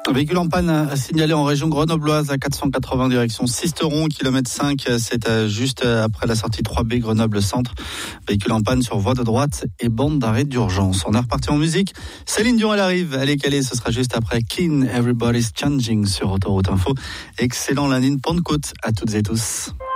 Un véhicule en panne a signalé en région grenobloise à 480 direction Sisteron, kilomètre 5, c'est juste après la sortie 3B Grenoble Centre. Véhicule en panne sur voie de droite et bande d'arrêt d'urgence. On est reparti en musique. Céline Dion, elle arrive, elle est calée, ce sera juste après Keen, Everybody's Changing sur Autoroute Info. Excellent lundi de Pentecôte à toutes et tous.